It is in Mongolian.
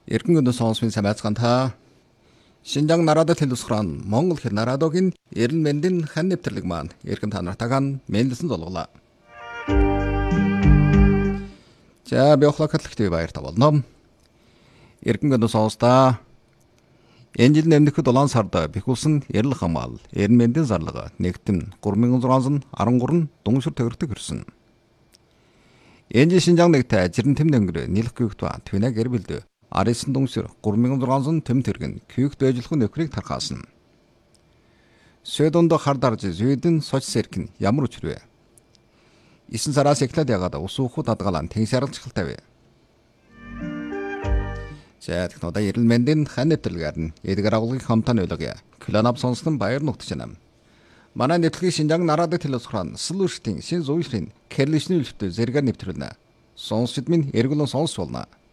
Эргэн өдөө сонсвын самайцгаан та Шинжаан нарадад хэлусграан Монгол хэл нарадогийн эрен мэндийн хан нэвтрлэг маань эргэн та нартагаан мэндэлсэн золголаа. За би охлоо катлэгтэй баяр та болно. Эргэн өдөө сонстаа энэ жил нэмдэхэд 7 сард бихүүлсэн эрэл хамгаал эрен мэндийн зарлага нэгтэн 3613 дунгшир төгрөгтөг хүрсэн. Энэ жил Шинжаан нэгтэ жирэн тэм дэнгэр нийлэх гүйгтва твинэ гэр бэлдэ. Арисын дунгшир 3600 тэм тэргэн күйгт байжлах нөхрийг тархаасан. Сөдөнд хардарж зүйдэн соч сэркэн ямар учирвэ? 9 сараас эхлээд ягаад ус уухуд адгалан тэнс яралцгалтай вэ? За технодаа эрэл мэндийн хан нэвтрэлгээр нь эдгээр агуулгын хамтан ойлгоё. Кланап сонсон баяр нутагчнам. Манай нэвтрэлгийн Шинжаан нарадад хэлусграан слуштын шин зүйшрийн кэрлишний үлфтө зэрэг нэвтрүүлнэ. Сонсчд минь эргэлэн сонсч болно.